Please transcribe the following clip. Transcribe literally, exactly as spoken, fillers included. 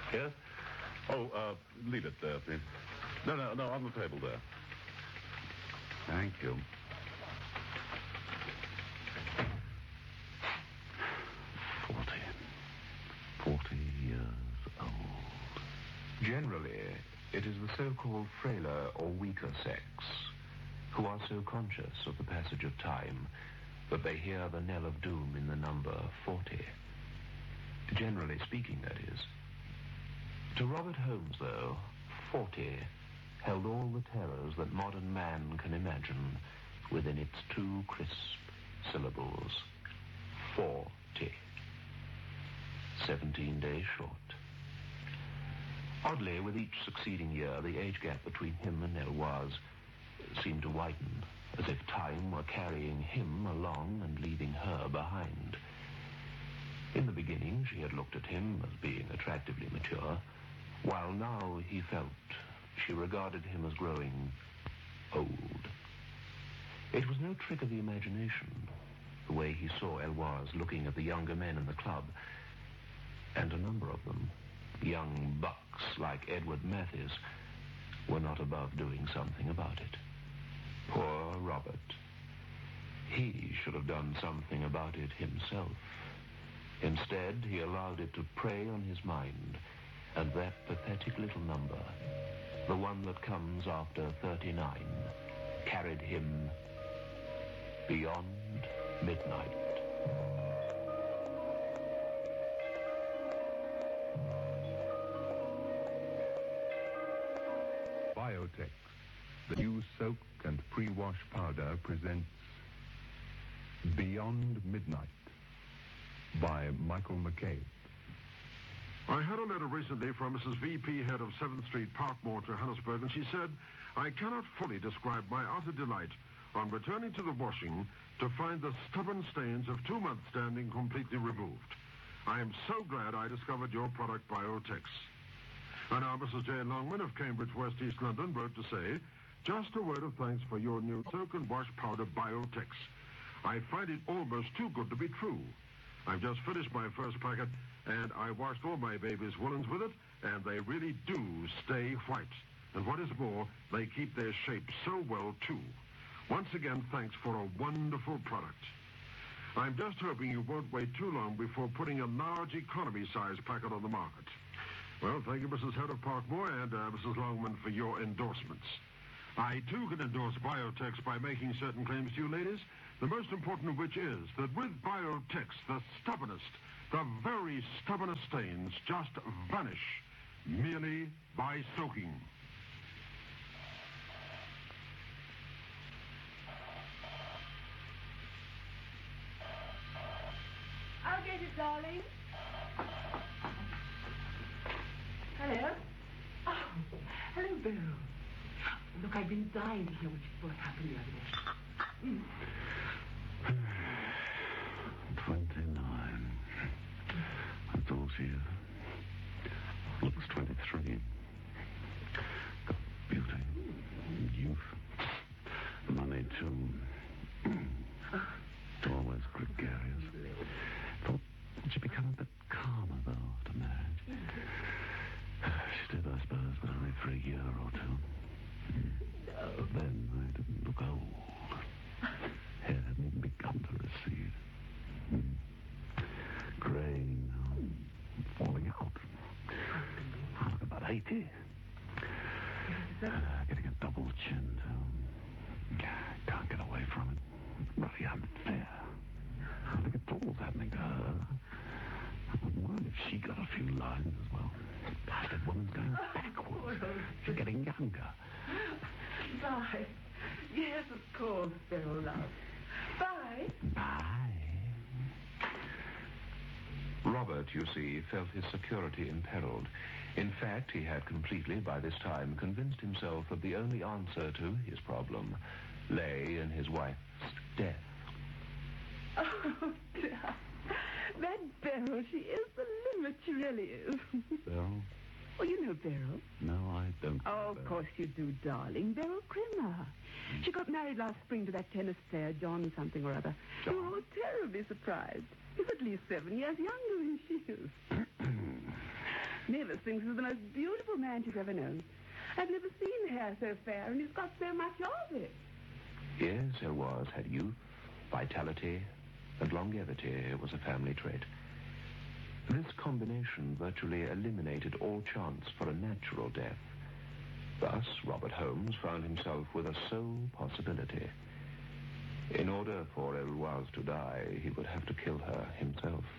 Yes? Oh, uh, leave it there, please. No, no, no, on the table there. Thank you. Forty. Forty years old. Generally, it is the so-called frailer or weaker sex who are so conscious of the passage of time that they hear the knell of doom in the number forty. Generally speaking, that is. To Robert Holmes, though, forty held all the terrors that modern man can imagine within its two crisp syllables. Forty. Seventeen days short. Oddly, with each succeeding year, the age gap between him and Eloise seemed to widen, as if time were carrying him along and leaving her behind. In the beginning, she had looked at him as being attractively mature, while now he felt she regarded him as growing old. It was no trick of the imagination, the way he saw Eloise looking at the younger men in the club, and a number of them, young bucks like Edward Mathis, were not above doing something about it. Poor Robert. He should have done something about it himself. Instead, he allowed it to prey on his mind, and that pathetic little number, the one that comes after thirty-nine, carried him beyond midnight. Biotex, the new soak and pre-wash powder, presents Beyond Midnight by Michael McCabe. I had a letter recently from Missus V P, head of seventh Street, Parkmore, Johannesburg, and she said, I cannot fully describe my utter delight on returning to the washing to find the stubborn stains of two months' standing completely removed. I am so glad I discovered your product, Biotex. And now Missus J. Longman of Cambridge, West East London, wrote to say, just a word of thanks for your new soak and wash powder, Biotex. I find it almost too good to be true. I've just finished my first packet, and I washed all my baby's woolens with it, and they really do stay white. And what is more, they keep their shape so well, too. Once again, thanks for a wonderful product. I'm just hoping you won't wait too long before putting a large economy-size packet on the market. Well, thank you, Missus Head of Parkmore, and uh, Missus Longman, for your endorsements. I, too, can endorse Biotex by making certain claims to you, ladies, the most important of which is that with Biotex, the stubbornest, the very stubbornest stains just vanish merely by soaking. I'll get it, darling. Hello? Oh, hello, Beryl. Look, I've been dying to hear what, what happened the other day. Mm. Twenty-nine. That's all she is. Looks twenty-three. Got beauty, youth, money too. Always gregarious. Thought she'd become a bit calmer, though, after marriage. She did, I suppose, but only for a year or two. No. Then I didn't look old. Hair hadn't even begun to recede. Mm. Grey now, falling out. I look about eighty. Uh, getting a double chin, too. Can't get away from it. Really unfair. I think it's all happening to her. What if she got a few lines as well? Bastard woman's going backwards. She's getting younger. Bye. Yes, of course, Beryl, love. Bye. Bye. Robert, you see, felt his security imperiled. In fact, he had completely, by this time, convinced himself that the only answer to his problem lay in his wife's death. Oh, dear. That Beryl, she is the limit, she really is. Beryl? Oh, you know Beryl. No, I don't. Oh, of course you do, darling. Beryl Krimmer. Mm. She got married last spring to that tennis player, John something or other. John? We were all terribly surprised. He's at least seven years younger than she is. Mavis thinks he's the most beautiful man she's ever known. I've never seen hair so fair, and he's got so much of it. Yes, Eloise had youth, vitality, and longevity. It was a family trait. This combination virtually eliminated all chance for a natural death. Thus, Robert Holmes found himself with a sole possibility. In order for Eloise to die, he would have to kill her himself.